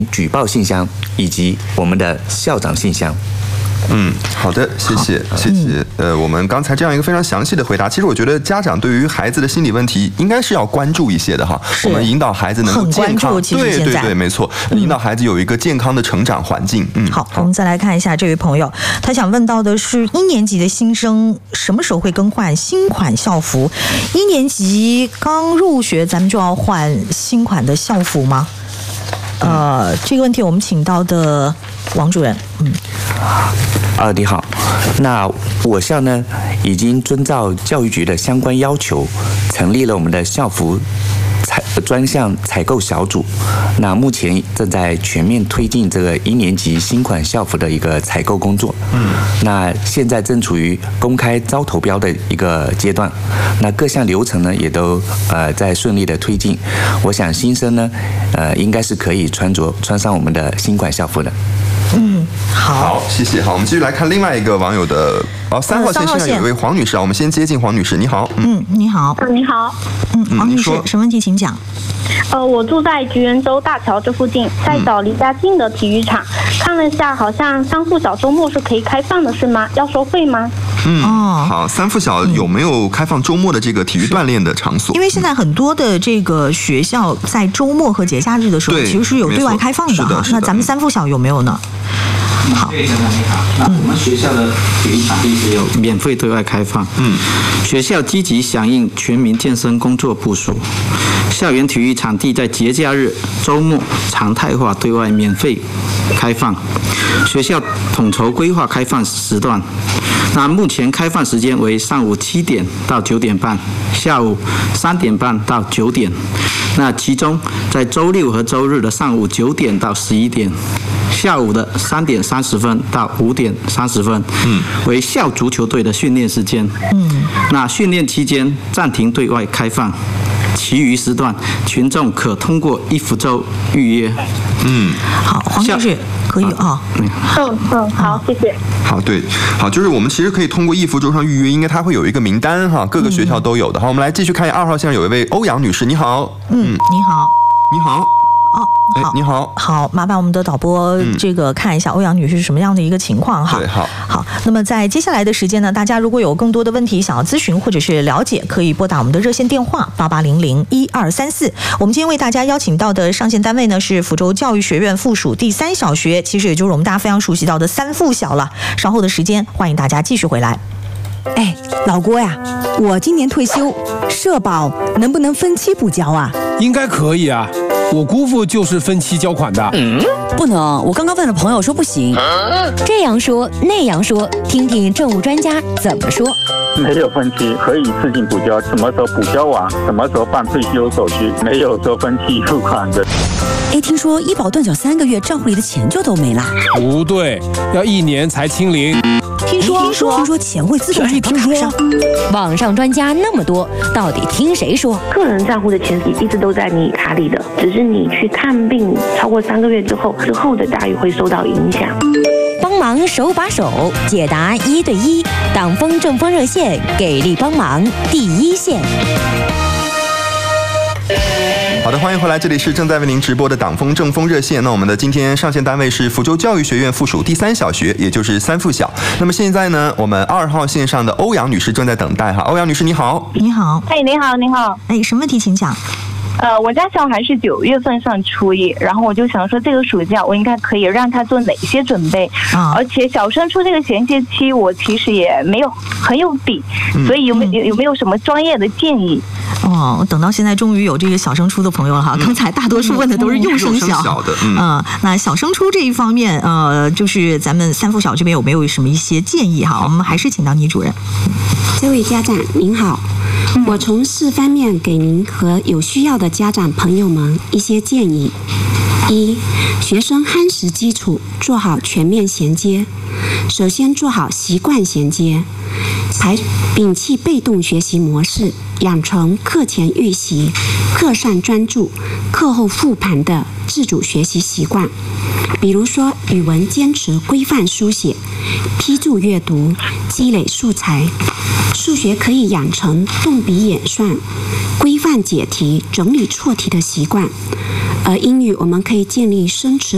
举报信箱以及我们的校长信箱。 好的，谢谢。我们刚才这样一个非常详细的回答，其实我觉得家长对于孩子的心理问题应该是要关注一些的哈。我们引导孩子能够健康，对，没错，引导孩子有一个健康的成长环境。 好，我们再来看一下这位朋友，他想问到的是1年级的新生什么时候会更换新款校服？1年级刚入学，咱们就要换新款的校服吗？这个问题我们请到的王主任。 你好，那我校呢已经遵照教育局的相关要求，成立了我们的校服专项采购小组。那目前正在全面推进这个1年级新款校服的一个采购工作。那现在正处于公开招投标的一个阶段。那各项流程呢也都在顺利的推进。我想新生呢应该是可以穿上我们的新款校服的。 好，谢谢。好，我们继续来看另外一个网友的3号线上有一位黄女士啊，我们先接近黄女士，你好。 你好。 你好。 黄女士，什么问题请讲。 我住在菊园州大桥这附近，在找离家近的体育场，看了一下，好像三附小周末是可以开放的，是吗？要收费吗？ 好，三附小有没有开放周末的这个体育锻炼的场所？ 因为现在很多的这个学校在周末和节假日的时候，其实是有对外开放的哈。那咱们三附小有没有呢？ 好，你好。那我们学校的体育场地是有免费对外开放。学校积极响应全民健身工作部署，校园体育场地在节假日、周末常态化对外免费开放。学校统筹规划开放时段。那目前开放时间为上午7点到9点半，下午3点半到9点。那其中在周六和周日的上午9点到11点，下午的3点30分到5点30分，为校足球队的训练时间。那训练期间暂停对外开放，其余时段群众可通过一福州预约。 好，黄女士可以啊。 好，谢谢。 好，就是我们其实可以通过一福州上预约，应该它会有一个名单哈，各个学校都有的。好，我们来继续看一下2号线上有一位欧阳女士，你好。 你好。 你好。你好。 好，麻烦我们的导播这个看一下欧阳女士是什么样的一个情况哈。 对，好。 那么在接下来的时间呢，大家如果有更多的问题想要咨询或者是了解，可以拨打我们的热线电话88001234。我们今天为大家邀请到的上线单位呢是福州教育学院附属第3小学，其实也就是我们大家非常熟悉到的三附小了。稍后的时间，欢迎大家继续回来。 老郭呀，我今年退休，社保能不能分期补交啊？ 应该可以啊，我姑父就是分期交款的。 不能，我刚刚问了朋友说不行。 这样说那样说，听听政务专家怎么说。 没有分期，可以自行补交，什么时候补交完，什么时候办退休手续，没有说分期付款的。 听说医保断缴3个月，账户里的钱就都没了。 不对，要1年才清零。 听说钱会自动转到卡上。 网上专家那么多，到底听谁说？ 个人账户的钱一直都在你卡里的，只是你去看病超过3个月之后的待遇会受到影响。 帮忙手把手解答1对1，党风政风热线给力帮忙第一线。 好的，欢迎回来，这里是正在为您直播的党风政风热线。那我们的今天上线单位是福州教育学院附属第3小学，也就是三附小。那么现在呢，我们2号线上的欧阳女士正在等待哈。欧阳女士，你好。 你好。 你好。 什么问题请讲。 我家小孩是9月份上初一，然后我就想说这个暑假我应该可以让他做哪些准备，而且小升初这个衔接期我其实也没有很有底，所以有没有什么专业的建议？ 等到现在终于有这个小升初的朋友了哈，刚才大多数问的都是幼升小的。 那小升初这一方面，就是咱们三附小这边有没有什么一些建议哈？我们还是请到倪主任。 这位家长您好，我从4方面给您和有需要的家长朋友们一些建议。1. 学生夯实基础，做好全面衔接。首先做好习惯衔接，摒弃被动学习模式，养成课前预习、课上专注、课后复盘的自主学习习惯。比如说，语文坚持规范书写，批注阅读，积累素材；数学可以养成动笔演算、规范解题、整理错题的习惯。而英语我们可以建立生词